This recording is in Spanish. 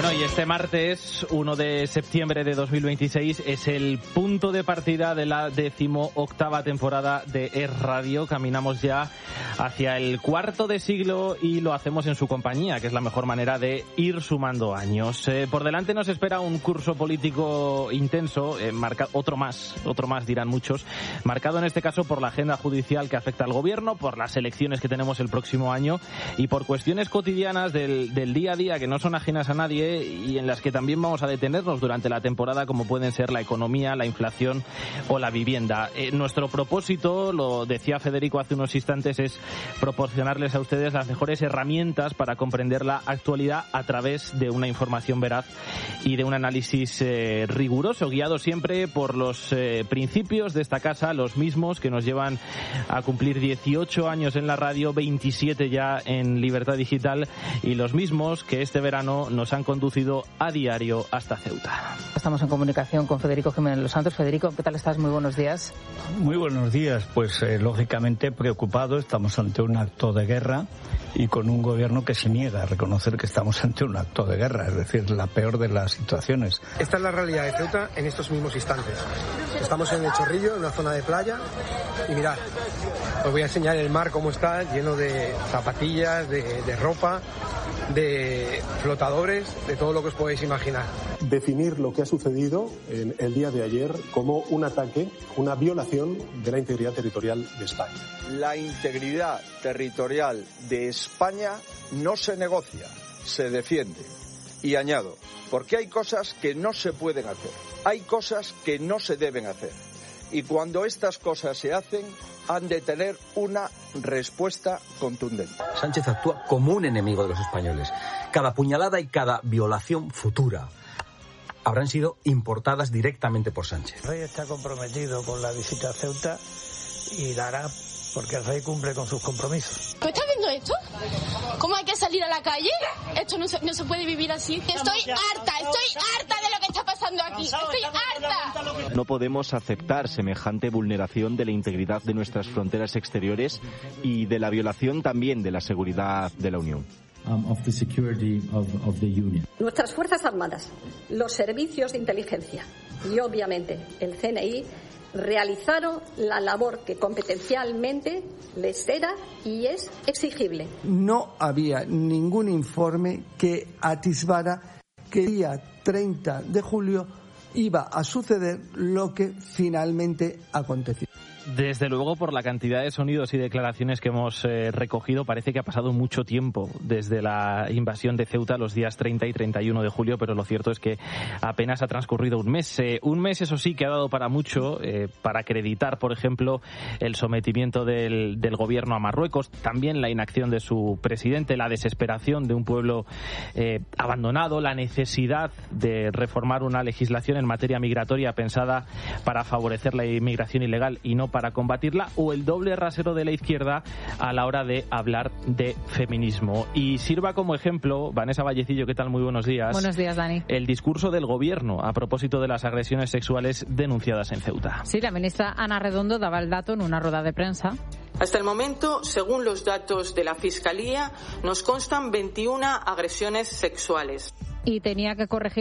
Bueno, y este martes, 1 de septiembre de 2026, es el punto de partida de la 18ª temporada de Es Radio. Caminamos ya hacia el cuarto de siglo y lo hacemos en su compañía, que es la mejor manera de ir sumando años. Por delante nos espera un curso político intenso, otro más dirán muchos, marcado en este caso por la agenda judicial que afecta al gobierno, por las elecciones que tenemos el próximo año y por cuestiones cotidianas del día a día que no son ajenas a nadie y en las que también vamos a detenernos durante la temporada, como pueden ser la economía, la inflación o la vivienda. Nuestro propósito, lo decía Federico hace unos instantes, es proporcionarles a ustedes las mejores herramientas para comprender la actualidad a través de una información veraz y de un análisis riguroso, guiado siempre por los principios de esta casa, los mismos que nos llevan a cumplir 18 años en la radio, 27 ya en Libertad Digital, y los mismos que este verano nos han conducido a diario hasta Ceuta. Estamos en comunicación con Federico Jiménez Los Santos. Federico, ¿qué tal estás? Muy buenos días. Muy buenos días. Pues lógicamente preocupado. Estamos ante un acto de guerra y con un gobierno que se niega a reconocer que estamos ante un acto de guerra, es decir, la peor de las situaciones. Esta es la realidad de Ceuta en estos mismos instantes. Estamos en el Chorrillo, en una zona de playa, y mirad, os voy a enseñar el mar cómo está, lleno de zapatillas, de ropa, de flotadores, de todo lo que os podéis imaginar. Definir lo que ha sucedido en el día de ayer como un ataque, una violación de la integridad territorial de España. La integridad territorial de España no se negocia, se defiende. Y añado, porque hay cosas que no se pueden hacer, hay cosas que no se deben hacer. Y cuando estas cosas se hacen, han de tener una respuesta contundente. Sánchez actúa como un enemigo de los españoles. Cada puñalada y cada violación futura habrán sido importadas directamente por Sánchez. El rey está comprometido con la visita a Ceuta y la hará porque el rey cumple con sus compromisos. ¿Tú estás viendo esto? ¿Cómo hay que salir a la calle? Esto no se puede vivir así. Estoy harta de lo que está pasando aquí. Estoy harta. No podemos aceptar semejante vulneración de la integridad de nuestras fronteras exteriores y de la violación también de la seguridad de la Unión. Nuestras Fuerzas Armadas, los servicios de inteligencia y obviamente el CNI realizaron la labor que competencialmente les era y es exigible. No había ningún informe que atisbara que el día 30 de julio iba a suceder lo que finalmente aconteció. Desde luego, por la cantidad de sonidos y declaraciones que hemos recogido, parece que ha pasado mucho tiempo desde la invasión de Ceuta los días 30 y 31 de julio, pero lo cierto es que apenas ha transcurrido un mes. Un mes, eso sí, que ha dado para mucho, para acreditar, por ejemplo, el sometimiento del gobierno a Marruecos, también la inacción de su presidente, la desesperación de un pueblo abandonado, la necesidad de reformar una legislación en materia migratoria pensada para favorecer la inmigración ilegal y no para combatirla, o el doble rasero de la izquierda a la hora de hablar de feminismo. Y sirva como ejemplo, Vanessa Vallecillo, ¿qué tal? Muy buenos días. Buenos días, Dani. El discurso del gobierno a propósito de las agresiones sexuales denunciadas en Ceuta. Sí, la ministra Ana Redondo daba el dato en una rueda de prensa. Hasta el momento, según los datos de la Fiscalía, nos constan 21 agresiones sexuales. Y tenía que corregir